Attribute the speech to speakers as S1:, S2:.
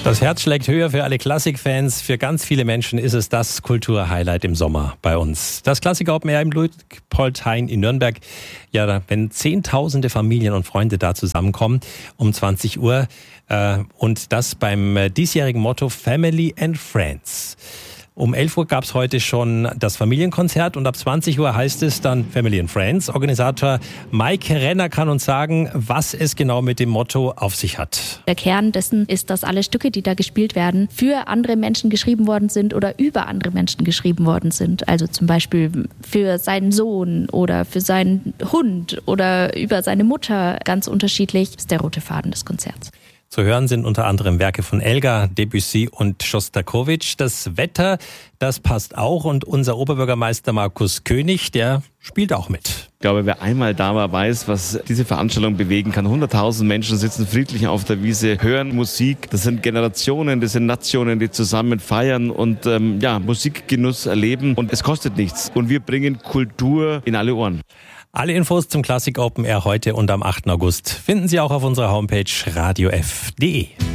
S1: Das Herz schlägt höher für alle Klassikfans. Für ganz viele Menschen ist es das Kulturhighlight im Sommer bei uns. Das Klassik Open Air im Luitpoldhain in Nürnberg. Ja, wenn Zehntausende Familien und Freunde da zusammenkommen um 20 Uhr. Und das beim diesjährigen Motto Family and Friends. Um 11 Uhr gab es heute schon das Familienkonzert und ab 20 Uhr heißt es dann Family and Friends. Organisator Maike Renner kann uns sagen, was es genau mit dem Motto auf sich hat.
S2: Der Kern dessen ist, dass alle Stücke, die da gespielt werden, für andere Menschen geschrieben worden sind oder über andere Menschen geschrieben worden sind. Also zum Beispiel für seinen Sohn oder für seinen Hund oder über seine Mutter. Ganz unterschiedlich ist der rote Faden des Konzerts.
S1: Zu hören sind unter anderem Werke von Elgar, Debussy und Schostakowitsch. Das Wetter, das passt auch und unser Oberbürgermeister Markus König, der spielt auch mit.
S3: Ich glaube, wer einmal da war, weiß, was diese Veranstaltung bewegen kann. 100.000 Menschen sitzen friedlich auf der Wiese, hören Musik. Das sind Generationen, das sind Nationen, die zusammen feiern und Musikgenuss erleben. Und es kostet nichts. Und wir bringen Kultur in alle Ohren.
S1: Alle Infos zum Klassik Open Air heute und am 8. August finden Sie auch auf unserer Homepage radiof.de.